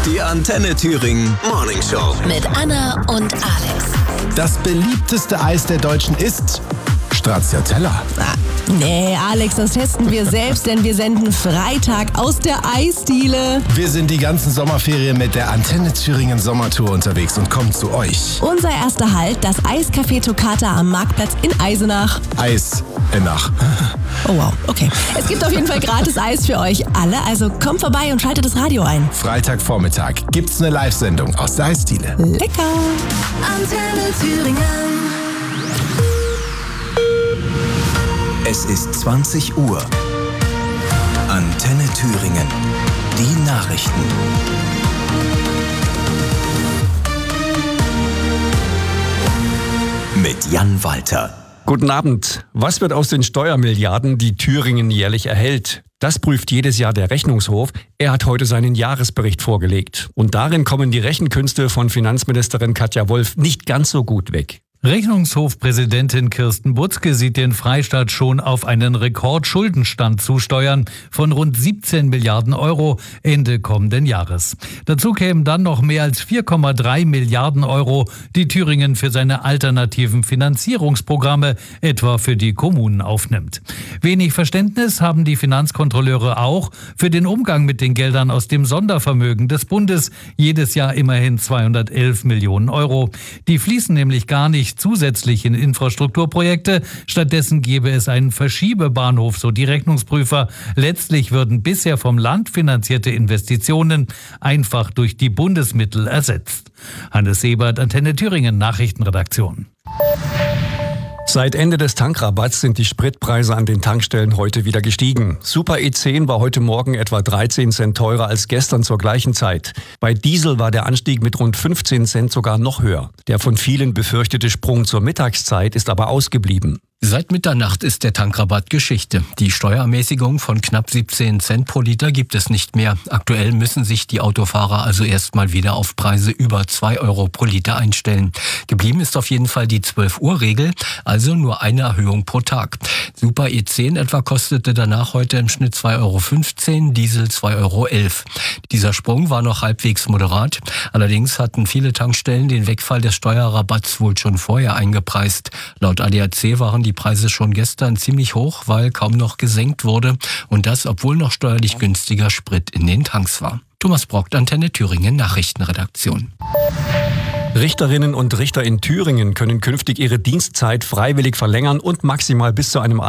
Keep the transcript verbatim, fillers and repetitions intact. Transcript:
Die Antenne Thüringen Morning Show. Mit Anna und Alex. Das beliebteste Eis der Deutschen ist Stracciatella. Ah, nee, Alex, das testen wir selbst, denn wir senden Freitag aus der Eisdiele. Wir sind die ganzen Sommerferien mit der Antenne Thüringen Sommertour unterwegs und kommen zu euch. Unser erster Halt, das Eiscafé Toccata am Marktplatz in Eisenach. Eis in Nach. Oh wow, okay. Es gibt auf jeden Fall gratis Eis für euch alle, also kommt vorbei und schaltet das Radio ein. Freitagvormittag gibt's eine Live-Sendung aus der Eisdiele. Lecker! Antenne Thüringen. Es ist zwanzig Uhr. Antenne Thüringen. Die Nachrichten. Mit Jan Walter. Guten Abend. Was wird aus den Steuermilliarden, die Thüringen jährlich erhält? Das prüft jedes Jahr der Rechnungshof. Er hat heute seinen Jahresbericht vorgelegt. Und darin kommen die Rechenkünste von Finanzministerin Katja Wolf nicht ganz so gut weg. Rechnungshofpräsidentin Kirsten Butzke sieht den Freistaat schon auf einen Rekordschuldenstand zusteuern von rund siebzehn Milliarden Euro Ende kommenden Jahres. Dazu kämen dann noch mehr als vier Komma drei Milliarden Euro, die Thüringen für seine alternativen Finanzierungsprogramme, etwa für die Kommunen, aufnimmt. Wenig Verständnis haben die Finanzkontrolleure auch für den Umgang mit den Geldern aus dem Sondervermögen des Bundes, jedes Jahr immerhin zweihundertelf Millionen Euro. Die fließen nämlich gar nicht zusätzlich in Infrastrukturprojekte. Stattdessen gäbe es einen Verschiebebahnhof, so die Rechnungsprüfer. Letztlich würden bisher vom Land finanzierte Investitionen einfach durch die Bundesmittel ersetzt. Hannes Sebert, Antenne Thüringen, Nachrichtenredaktion. Seit Ende des Tankrabatts sind die Spritpreise an den Tankstellen heute wieder gestiegen. Super E zehn war heute Morgen etwa dreizehn Cent teurer als gestern zur gleichen Zeit. Bei Diesel war der Anstieg mit rund fünfzehn Cent sogar noch höher. Der von vielen befürchtete Sprung zur Mittagszeit ist aber ausgeblieben. Seit Mitternacht ist der Tankrabatt Geschichte. Die Steuerermäßigung von knapp siebzehn Cent pro Liter gibt es nicht mehr. Aktuell müssen sich die Autofahrer also erstmal wieder auf Preise über zwei Euro pro Liter einstellen. Geblieben ist auf jeden Fall die zwölf Uhr Regel, also nur eine Erhöhung pro Tag. Super E zehn etwa kostete danach heute im Schnitt zwei Euro fünfzehn, Diesel zwei Euro elf. Dieser Sprung war noch halbwegs moderat. Allerdings hatten viele Tankstellen den Wegfall des Steuerrabatts wohl schon vorher eingepreist. Laut A D A C waren die Preise schon gestern ziemlich hoch, weil kaum noch gesenkt wurde. Und das, obwohl noch steuerlich günstiger Sprit in den Tanks war. Thomas Brock, Antenne Thüringen, Nachrichtenredaktion. Richterinnen und Richter in Thüringen können künftig ihre Dienstzeit freiwillig verlängern und maximal bis zu einem